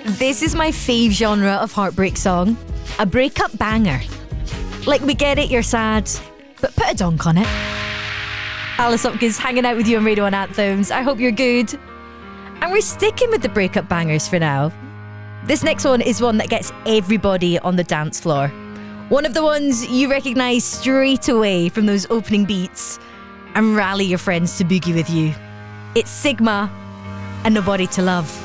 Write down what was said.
This is my fave genre of heartbreak song. A breakup banger. Like, we get it, you're sad, but put a donk on it. Alice Hopkins hanging out with you on Radio 1 Anthems. I hope you're good. And we're sticking with the breakup bangers for now. This next one is one that gets everybody on the dance floor. One of the ones you recognise straight away from those opening beats and rally your friends to boogie with you. It's Sigma and Nobody to Love.